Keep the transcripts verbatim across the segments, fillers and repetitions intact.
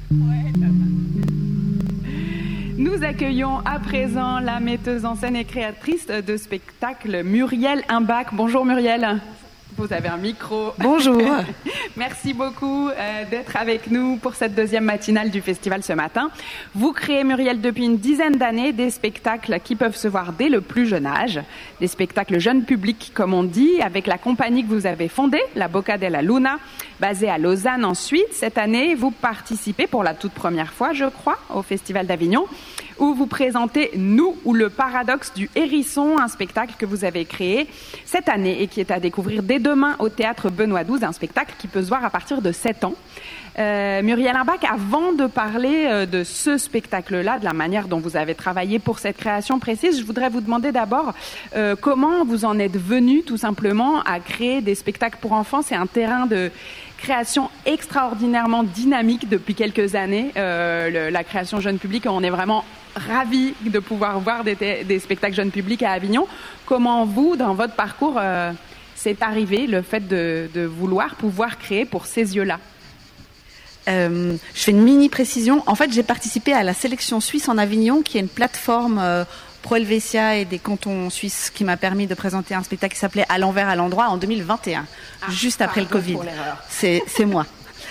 Nous accueillons à présent la metteuse en scène et créatrice de spectacle Muriel Imbach. Bonjour Muriel. Vous avez un micro. Bonjour. Merci beaucoup euh, d'être avec nous pour cette deuxième matinale du festival ce matin. Vous créez, Muriel, depuis une dizaine d'années des spectacles qui peuvent se voir dès le plus jeune âge. Des spectacles jeune public, comme on dit, avec la compagnie que vous avez fondée, la Boca della Luna, basée à Lausanne ensuite. Cette année, vous participez pour la toute première fois, je crois, au Festival d'Avignon, où vous présentez Nous ou le paradoxe du hérisson, un spectacle que vous avez créé cette année et qui est à découvrir dès demain au Théâtre Benoît douze, un spectacle qui peut se voir à partir de sept ans. Euh, Muriel Imbach, avant de parler euh, de ce spectacle-là, de la manière dont vous avez travaillé pour cette création précise, je voudrais vous demander d'abord euh, comment vous en êtes venu tout simplement à créer des spectacles pour enfants. C'est un terrain de création extraordinairement dynamique depuis quelques années, euh, le, la création jeune public. On est vraiment ravis de pouvoir voir des, des spectacles jeunes publics à Avignon. Comment vous, dans votre parcours, euh, c'est arrivé le fait de, de vouloir pouvoir créer pour ces yeux-là? Euh, je fais une mini précision. En fait, j'ai participé à la sélection suisse en Avignon, qui est une plateforme euh, pro Helvetia et des cantons suisses, qui m'a permis de présenter un spectacle qui s'appelait À l'envers, à l'endroit en deux mille vingt et un, ah, juste après le Covid. C'est, c'est moi.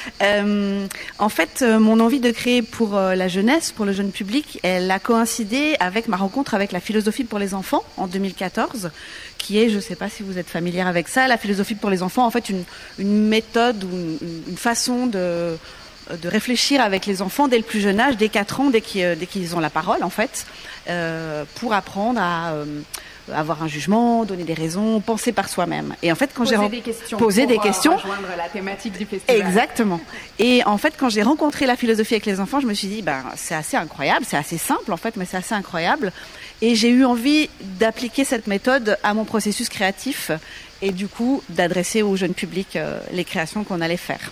Euh, en fait, euh, mon envie de créer pour euh, la jeunesse, pour le jeune public, elle a coïncidé avec ma rencontre avec la philosophie pour les enfants en deux mille quatorze, qui est, je ne sais pas si vous êtes familière avec ça, la philosophie pour les enfants, en fait, une, une méthode ou une, une façon de de réfléchir avec les enfants dès le plus jeune âge, dès quatre ans, dès qu'ils, dès qu'ils ont la parole, en fait, euh, pour apprendre à euh, avoir un jugement, donner des raisons, penser par soi-même. Et en fait, quand poser j'ai des questions, posé des pour questions, rejoindre la thématique du festival. Exactement. Et en fait, quand j'ai rencontré la philosophie avec les enfants, je me suis dit, ben, c'est assez incroyable, c'est assez simple en fait, mais c'est assez incroyable. Et j'ai eu envie d'appliquer cette méthode à mon processus créatif et du coup d'adresser au jeune public euh, les créations qu'on allait faire.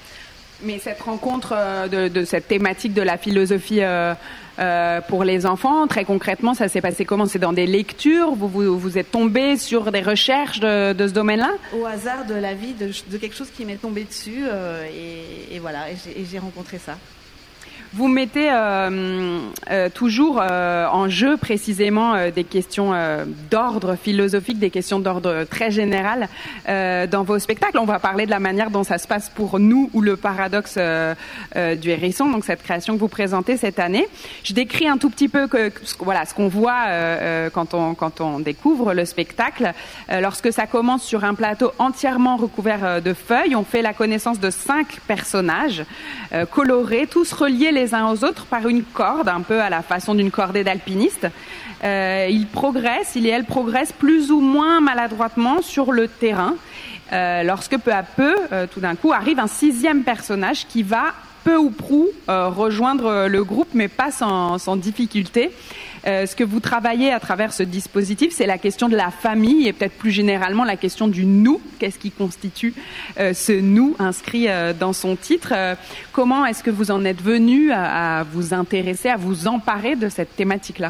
Mais cette rencontre euh, de, de cette thématique de la philosophie euh, euh, pour les enfants, très concrètement, ça s'est passé comment? C'est dans des lectures? Vous, vous, vous êtes tombé sur des recherches de, de ce domaine-là? Au hasard de la vie, de, de quelque chose qui m'est tombé dessus, euh, et, et voilà, et j'ai, et j'ai rencontré ça. Vous mettez euh, euh, toujours euh, en jeu précisément euh, des questions euh, d'ordre philosophique, des questions d'ordre très général euh, dans vos spectacles. On va parler de la manière dont ça se passe pour Nous ou le paradoxe euh, euh, du hérisson, donc cette création que vous présentez cette année. Je décris un tout petit peu que, que voilà ce qu'on voit euh, quand on quand on découvre le spectacle. Euh, lorsque ça commence sur un plateau entièrement recouvert de feuilles, on fait la connaissance de cinq personnages euh, colorés, tous reliés les uns aux autres par une corde, un peu à la façon d'une cordée d'alpiniste. Euh, ils progressent, ils et elles progressent plus ou moins maladroitement sur le terrain, euh, lorsque peu à peu, euh, tout d'un coup, arrive un sixième personnage qui va peu ou prou euh, rejoindre le groupe, mais pas sans, sans difficulté. Euh, ce que vous travaillez à travers ce dispositif, c'est la question de la famille et peut-être plus généralement la question du nous. Qu'est-ce qui constitue euh, ce nous inscrit euh, dans son titre? euh, Comment est-ce que vous en êtes venu à, à vous intéresser, à vous emparer de cette thématique-là?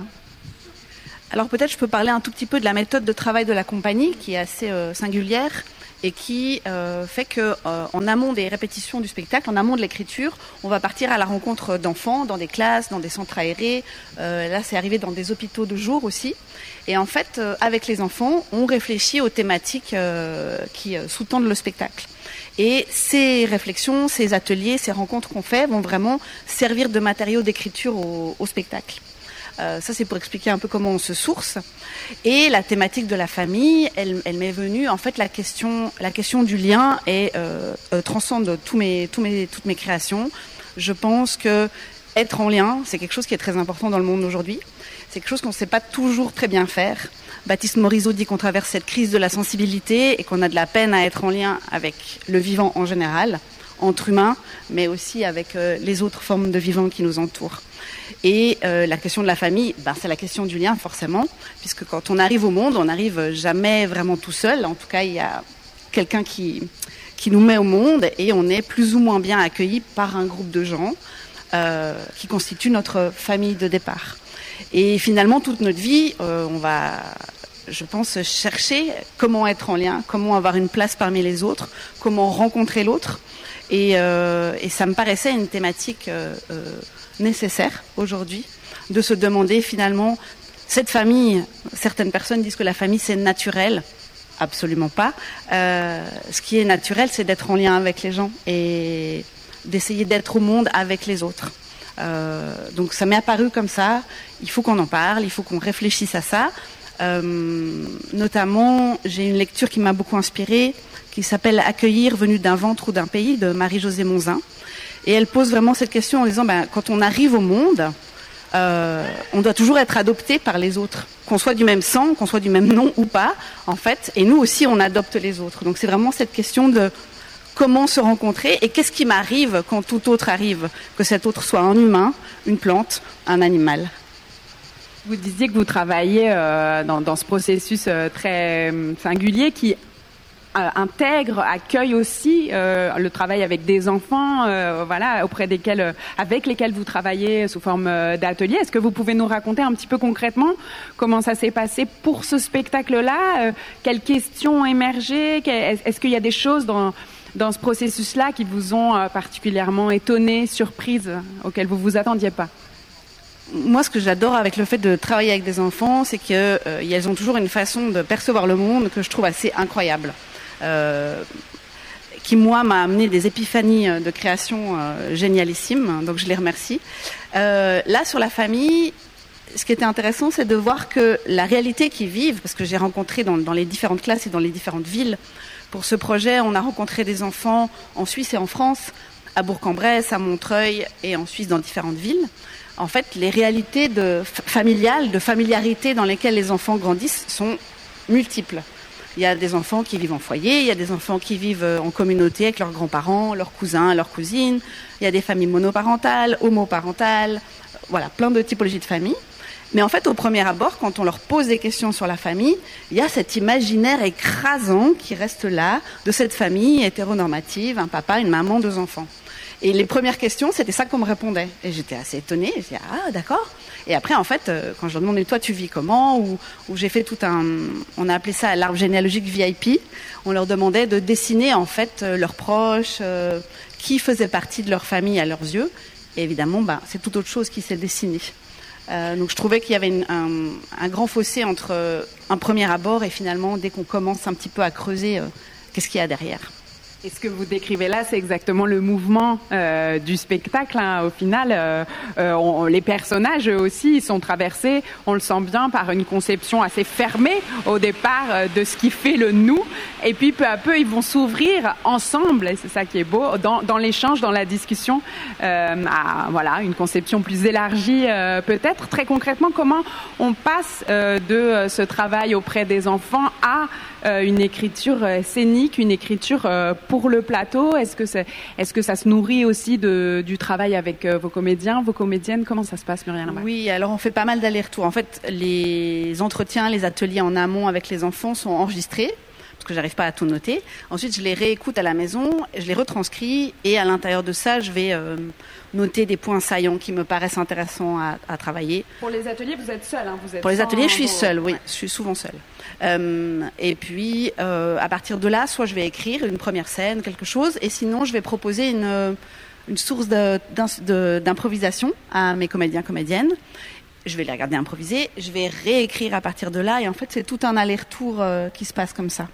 Alors peut-être je peux parler un tout petit peu de la méthode de travail de la compagnie, qui est assez euh, singulière et qui euh, fait que euh, en amont des répétitions du spectacle, en amont de l'écriture, on va partir à la rencontre d'enfants dans des classes, dans des centres aérés. Euh, là, c'est arrivé dans des hôpitaux de jour aussi. Et en fait, euh, avec les enfants, on réfléchit aux thématiques euh, qui euh, sous-tendent le spectacle. Et ces réflexions, ces ateliers, ces rencontres qu'on fait vont vraiment servir de matériau d'écriture au, au spectacle. Euh, ça, c'est pour expliquer un peu comment on se source. Et la thématique de la famille, elle, elle m'est venue. En fait, la question, la question du lien est, euh, euh, transcende tous mes, tous mes, toutes mes créations. Je pense que être en lien, c'est quelque chose qui est très important dans le monde aujourd'hui. C'est quelque chose qu'on ne sait pas toujours très bien faire. Baptiste Morisot dit qu'on traverse cette crise de la sensibilité et qu'on a de la peine à être en lien avec le vivant en général, entre humains, mais aussi avec euh, les autres formes de vivants qui nous entourent. Et euh, la question de la famille, ben, c'est la question du lien forcément, puisque quand on arrive au monde, on n'arrive jamais vraiment tout seul. En tout cas, il y a quelqu'un qui, qui nous met au monde et on est plus ou moins bien accueilli par un groupe de gens euh, qui constituent notre famille de départ. Et finalement, toute notre vie, euh, on va je pense, chercher comment être en lien, comment avoir une place parmi les autres, comment rencontrer l'autre. Et, euh, et ça me paraissait une thématique euh, euh, nécessaire aujourd'hui, de se demander finalement, cette famille, certaines personnes disent que la famille c'est naturel, absolument pas. Euh, ce qui est naturel, c'est d'être en lien avec les gens et d'essayer d'être au monde avec les autres. Euh, donc ça m'est apparu comme ça, il faut qu'on en parle, il faut qu'on réfléchisse à ça. Euh, notamment, j'ai une lecture qui m'a beaucoup inspirée, qui s'appelle « Accueillir venu d'un ventre ou d'un pays » de Marie-Josée Monzin. Et elle pose vraiment cette question en disant, ben, quand on arrive au monde, euh, on doit toujours être adopté par les autres. Qu'on soit du même sang, qu'on soit du même nom ou pas, en fait. Et nous aussi, on adopte les autres. Donc c'est vraiment cette question de comment se rencontrer et qu'est-ce qui m'arrive quand tout autre arrive, que cet autre soit un humain, une plante, un animal. Vous disiez que vous travaillez euh, dans, dans ce processus euh, très singulier qui Euh, intègre, accueille aussi euh, le travail avec des enfants, euh, voilà, auprès desquels, euh, avec lesquels vous travaillez sous forme euh, d'atelier. Est-ce que vous pouvez nous raconter un petit peu concrètement comment ça s'est passé pour ce spectacle-là euh, Quelles questions ont émergé Est-ce qu'il y a des choses dans dans ce processus-là qui vous ont euh, particulièrement étonné, surprise, auxquelles vous vous attendiez pas? Moi, ce que j'adore avec le fait de travailler avec des enfants, c'est que euh, elles ont toujours une façon de percevoir le monde que je trouve assez incroyable. Euh, qui moi m'a amené des épiphanies de création euh, génialissimes, donc je les remercie. Euh, là sur la famille, ce qui était intéressant, c'est de voir que la réalité qu'ils vivent, parce que j'ai rencontré dans, dans les différentes classes et dans les différentes villes, pour ce projet, on a rencontré des enfants en Suisse et en France, à Bourg-en-Bresse, à Montreuil et en Suisse dans différentes villes. En fait, les réalités de, familiales, de familiarité dans lesquelles les enfants grandissent sont multiples. Il y a des enfants qui vivent en foyer, il y a des enfants qui vivent en communauté avec leurs grands-parents, leurs cousins, leurs cousines. Il y a des familles monoparentales, homoparentales, voilà, plein de typologies de familles. Mais en fait, au premier abord, quand on leur pose des questions sur la famille, il y a cet imaginaire écrasant qui reste là, de cette famille hétéronormative, un papa, une maman, deux enfants. Et les premières questions, c'était ça qu'on me répondait. Et j'étais assez étonnée, je disais, ah d'accord. Et après, en fait, quand je leur demandais, toi, tu vis comment, ou, ou j'ai fait tout un, on a appelé ça l'arbre généalogique V I P, on leur demandait de dessiner, en fait, leurs proches, euh, qui faisait partie de leur famille à leurs yeux. Et évidemment, bah, c'est tout autre chose qui s'est dessiné. Euh, donc je trouvais qu'il y avait une, un, un grand fossé entre euh, un premier abord et finalement, dès qu'on commence un petit peu à creuser, euh, qu'est-ce qu'il y a derrière. Et ce que vous décrivez là, c'est exactement le mouvement euh, du spectacle. Hein. Au final, euh, euh, on, les personnages eux aussi, ils sont traversés, on le sent bien, par une conception assez fermée au départ euh, de ce qui fait le nous. Et puis peu à peu, ils vont s'ouvrir ensemble, et c'est ça qui est beau, dans, dans l'échange, dans la discussion, euh, à voilà, une conception plus élargie euh, peut-être. Très concrètement, comment on passe euh, de euh, ce travail auprès des enfants à euh, une écriture euh, scénique, une écriture euh, pour le plateau? Est-ce que c'est, est-ce que ça se nourrit aussi de, du travail avec euh, vos comédiens, vos comédiennes? Comment ça se passe, Muriel Lambach? Oui, alors on fait pas mal d'allers-retours. En fait, les entretiens, les ateliers en amont avec les enfants sont enregistrés, parce que j'arrive pas à tout noter. Ensuite, je les réécoute à la maison, je les retranscris, et à l'intérieur de ça, je vais euh, noter des points saillants qui me paraissent intéressants à, à travailler. Pour les ateliers, vous êtes seule, hein, vous êtes Pour les ateliers, je suis vos... seule, oui, ouais. Je suis souvent seule. Euh, et puis, euh, à partir de là, soit je vais écrire une première scène, quelque chose, et sinon, je vais proposer une, une source de, de, d'improvisation à mes comédiens, comédiennes. Je vais les regarder improviser, je vais réécrire à partir de là, et en fait, c'est tout un aller-retour euh, qui se passe comme ça.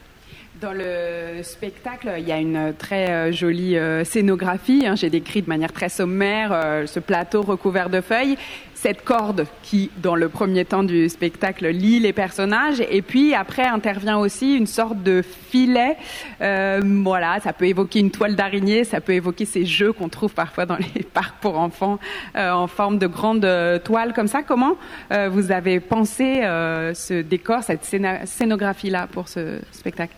Dans le spectacle, il y a une très jolie euh, scénographie. Hein, j'ai décrit de manière très sommaire euh, ce plateau recouvert de feuilles, cette corde qui, dans le premier temps du spectacle, lie les personnages, et puis après intervient aussi une sorte de filet. Euh, voilà, ça peut évoquer une toile d'araignée, ça peut évoquer ces jeux qu'on trouve parfois dans les parcs pour enfants euh, en forme de grande euh, toile comme ça. Comment euh, vous avez pensé euh, ce décor, cette scéna- scénographie-là pour ce spectacle?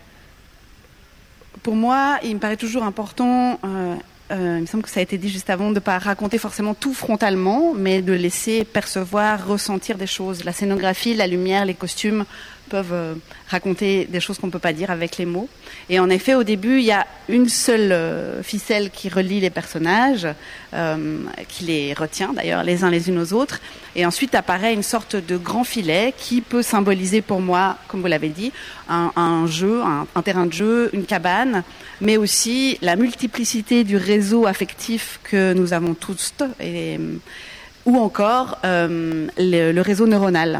Pour moi, il me paraît toujours important, euh, euh, il me semble que ça a été dit juste avant, de ne pas raconter forcément tout frontalement, mais de laisser percevoir, ressentir des choses. La scénographie, la lumière, les costumes peuvent euh, raconter des choses qu'on ne peut pas dire avec les mots. Et en effet, au début, il y a une seule euh, ficelle qui relie les personnages, euh, qui les retient d'ailleurs les uns les unes aux autres. Et ensuite apparaît une sorte de grand filet qui peut symboliser pour moi, comme vous l'avez dit, un, un jeu, un, un terrain de jeu, une cabane, mais aussi la multiplicité du réseau affectif que nous avons tous, et, ou encore euh, le, le réseau neuronal.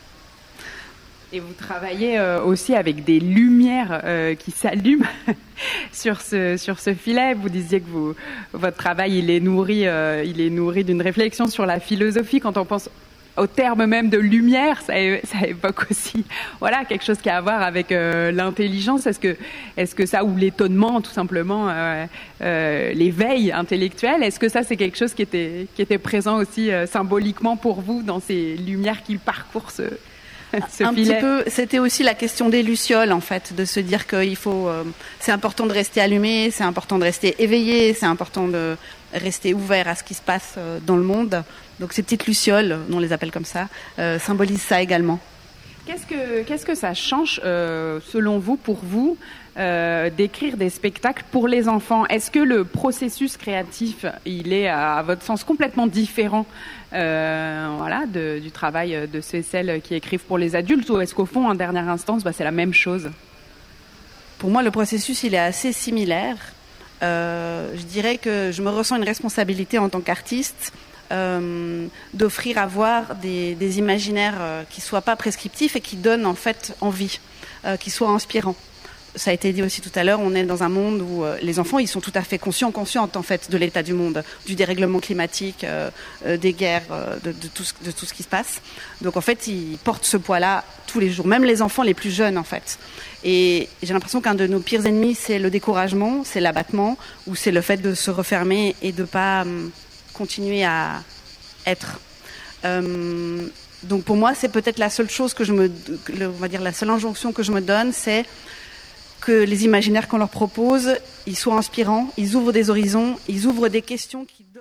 Et vous travaillez euh, aussi avec des lumières euh, qui s'allument sur ce sur ce filet. Vous disiez que vous, votre travail, il est nourri, euh, il est nourri d'une réflexion sur la philosophie. Quand on pense au terme même de lumière, ça, ça évoque aussi, voilà, quelque chose qui a à voir avec euh, l'intelligence. Est-ce que, est-ce que ça, ou l'étonnement, tout simplement, euh, euh, l'éveil intellectuel, est-ce que ça, c'est quelque chose qui était qui était présent aussi euh, symboliquement pour vous dans ces lumières qui parcourent ce Ce un filet. petit peu, c'était aussi la question des lucioles en fait, de se dire qu'il faut, euh, c'est important de rester allumé, c'est important de rester éveillé, c'est important de rester ouvert à ce qui se passe euh, dans le monde. Donc ces petites lucioles, on les appelle comme ça, euh, symbolisent ça également. Qu'est-ce que qu'est-ce que ça change euh, selon vous, pour vous, euh, d'écrire des spectacles pour les enfants? Est-ce que le processus créatif, il est à, à votre sens complètement différent, euh, voilà, de, du travail de ceux et celles qui écrivent pour les adultes, ou est-ce qu'au fond, en dernière instance, bah, c'est la même chose? Pour moi, le processus, il est assez similaire. Euh, je dirais que je me ressens une responsabilité en tant qu'artiste. Euh, d'offrir à voir des, des imaginaires euh, qui soient pas prescriptifs et qui donnent en fait envie, euh, qui soient inspirants. Ça a été dit aussi tout à l'heure, on est dans un monde où euh, les enfants, ils sont tout à fait conscients, conscientes en fait de l'état du monde, du dérèglement climatique, euh, euh, des guerres, euh, de, de, tout ce, de tout ce qui se passe. Donc en fait, ils portent ce poids-là tous les jours, même les enfants les plus jeunes en fait. Et j'ai l'impression qu'un de nos pires ennemis, c'est le découragement, c'est l'abattement, ou c'est le fait de se refermer et de pas hum, continuer à être. Euh, donc pour moi, c'est peut-être la seule chose que je me, le, on va dire la seule injonction que je me donne, c'est que les imaginaires qu'on leur propose, ils soient inspirants, ils ouvrent des horizons, ils ouvrent des questions qui donnent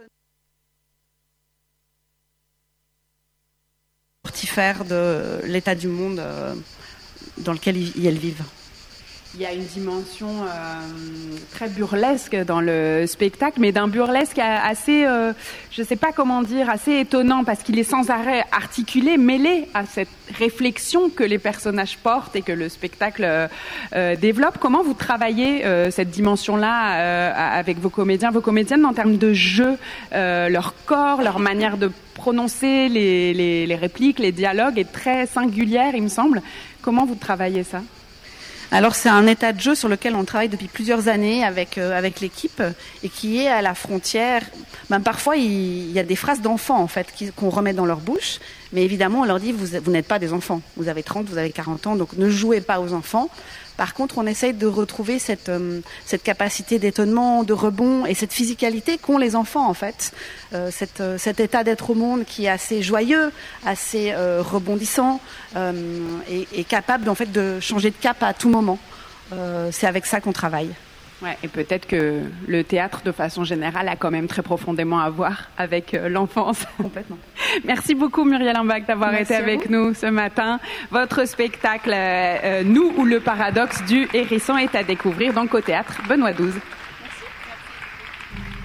mortifère de l'état du monde euh, dans lequel ils, elles vivent. Il y a une dimension euh, très burlesque dans le spectacle, mais d'un burlesque assez, euh, je ne sais pas comment dire, assez étonnant, parce qu'il est sans arrêt articulé, mêlé à cette réflexion que les personnages portent et que le spectacle euh, euh, développe. Comment vous travaillez euh, cette dimension-là euh, avec vos comédiens, vos comédiennes, en termes de jeu, euh, leur corps, leur manière de prononcer les, les, les répliques, les dialogues est très singulière, il me semble. Comment vous travaillez ça ? Alors c'est un état de jeu sur lequel on travaille depuis plusieurs années avec euh, avec l'équipe et qui est à la frontière. Ben, parfois il, il y a des phrases d'enfants en fait qui, qu'on remet dans leur bouche, mais évidemment on leur dit vous, vous n'êtes pas des enfants, vous avez trente, vous avez quarante ans, donc ne jouez pas aux enfants. Par contre, on essaye de retrouver cette, euh, cette capacité d'étonnement, de rebond et cette physicalité qu'ont les enfants en fait. Euh, cette, euh, cet état d'être au monde qui est assez joyeux, assez euh, rebondissant euh, et, et capable en fait de changer de cap à tout moment. Euh, c'est avec ça qu'on travaille. Ouais, et peut-être que le théâtre, de façon générale, a quand même très profondément à voir avec euh, l'enfance. Complètement. Merci beaucoup, Muriel Imbach, d'avoir Merci été avec nous ce matin. Votre spectacle, euh, Nous ou le paradoxe du hérisson, est à découvrir donc au théâtre Benoît douze.